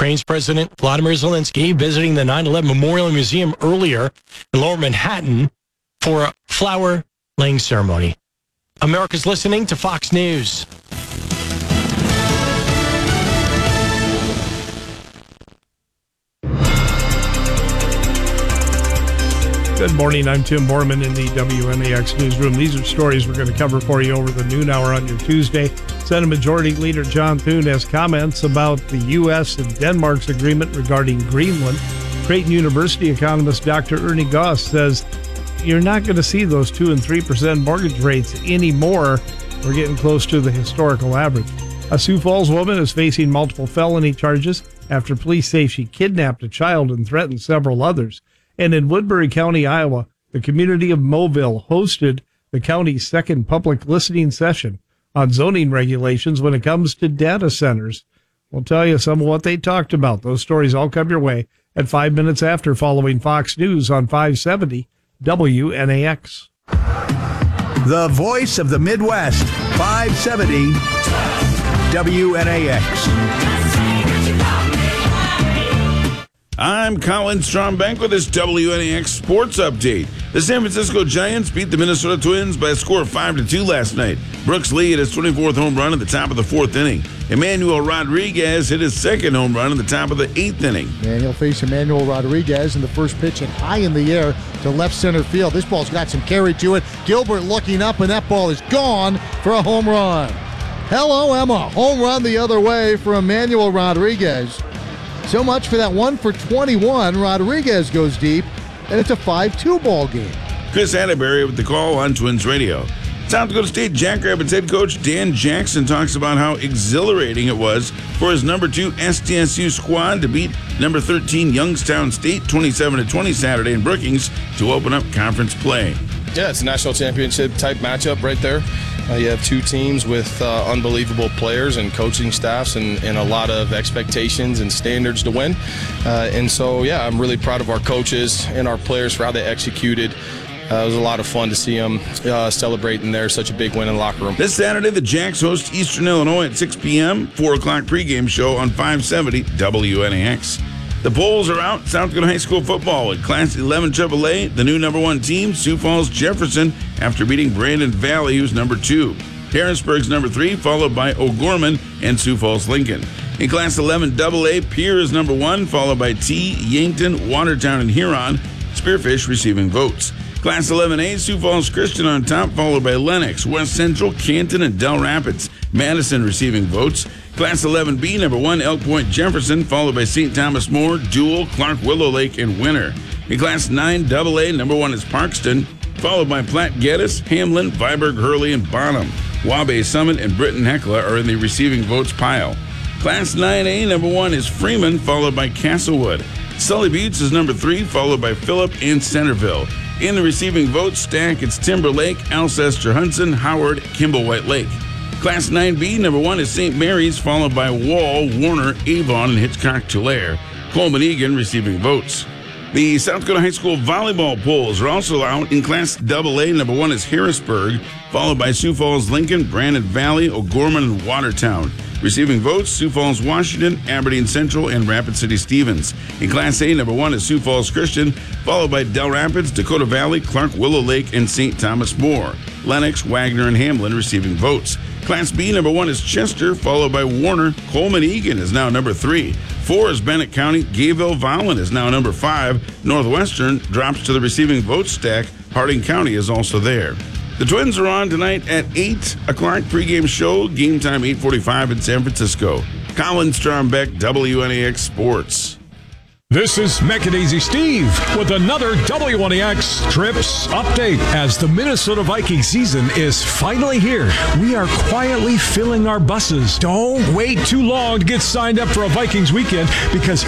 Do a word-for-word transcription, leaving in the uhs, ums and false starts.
Ukraine's President Vladimir Zelensky visiting the nine eleven Memorial Museum earlier in Lower Manhattan for a flower-laying ceremony. America's listening to Fox News. Good morning. I'm Tim Borman in the W N A X newsroom. These are stories we're going to cover for you over the noon hour on your Tuesday. Senate Majority Leader John Thune has comments about the U S and Denmark's agreement regarding Greenland. Creighton University economist Doctor Ernie Goss says you're not going to see those two and three percent mortgage rates anymore. We're getting close to the historical average. A Sioux Falls woman is facing multiple felony charges after police say she kidnapped a child and threatened several others. And in Woodbury County, Iowa, the community of Mobile hosted the county's second public listening session on zoning regulations when it comes to data centers. We'll tell you some of what they talked about. Those stories all come your way at five minutes after following Fox News on five seventy W N A X. The voice of the Midwest, five seventy W N A X. I'm Colin Strombank with this W N A X Sports Update. The San Francisco Giants beat the Minnesota Twins by a score of five to two last night. Brooks Lee hit his twenty-fourth home run at the top of the fourth inning. Emmanuel Rodriguez hit his second home run at the top of the eighth inning. And he'll face Emmanuel Rodriguez in the first pitch and high in the air to left center field. This ball's got some carry to it. Gilbert looking up, and that ball is gone for a home run. Hello, Emma. Home run the other way for Emmanuel Rodriguez. So much for that one for twenty-one. Rodriguez goes deep, and it's a five two ball game. Chris Atterbury with the call on Twins Radio. South Dakota State Jackrabbits head coach Dan Jackson talks about how exhilarating it was for his number two S D S U squad to beat number thirteen Youngstown State twenty-seven to twenty Saturday in Brookings to open up conference play. Yeah, it's a national championship type matchup right there. Uh, you have two teams with uh, unbelievable players and coaching staffs and, and a lot of expectations and standards to win. Uh, and so, yeah, I'm really proud of our coaches and our players for how they executed. Uh, it was a lot of fun to see them uh, celebrating there, such a big win in the locker room. This Saturday, the Jacks host Eastern Illinois at six p.m., four o'clock pregame show on five seventy W N A X. The polls are out. South Dakota High School football at Class eleven triple A. The new number one team, Sioux Falls Jefferson, after beating Brandon Valley, who's number two. Harrisburg's number three, followed by O'Gorman and Sioux Falls Lincoln. In Class eleven double A, Pierre is number one, followed by T, Yankton, Watertown, and Huron. Spearfish receiving votes. Class eleven A, Sioux Falls Christian on top, followed by Lennox, West Central, Canton, and Del Rapids. Madison receiving votes. Class eleven B, number one, Elk Point Jefferson, followed by Saint Thomas More, Dual, Clark Willow Lake, and Winter. In Class nine double A, number one is Parkston, followed by Platte Geddes, Hamlin, Viborg, Hurley, and Bonham. Wabash Summit and Britton Hecla are in the receiving votes pile. Class nine A, number one is Freeman, followed by Castlewood. Sully Buttes is number three, followed by Phillip and Centerville. In the receiving votes stack, it's Timber Lake, Alcester Hudson, Howard, Kimball White Lake. Class nine B, number one is Saint Mary's, followed by Wall, Warner, Avon, and Hitchcock-Tulare. Coleman Egan receiving votes. The South Dakota High School volleyball polls are also out. In Class double A, number one is Harrisburg, followed by Sioux Falls Lincoln, Brandon Valley, O'Gorman, and Watertown. Receiving votes, Sioux Falls Washington, Aberdeen Central, and Rapid City Stevens. In Class A, number one is Sioux Falls Christian, followed by Del Rapids, Dakota Valley, Clark Willow Lake, and Saint Thomas More. Lennox, Wagner, and Hamlin receiving votes. Class B, number one is Chester, followed by Warner. Coleman Egan is now number three. Four is Bennett County. Gayville Volin is now number five. Northwestern drops to the receiving vote stack. Harding County is also there. The Twins are on tonight at eight o'clock pregame show. Game time eight forty-five in San Francisco. Colin Strombeck, W N A X Sports. This is Macadaisy Steve with another W N A X Trips Update. As the Minnesota Vikings season is finally here, we are quietly filling our buses. Don't wait too long to get signed up for a Vikings weekend, because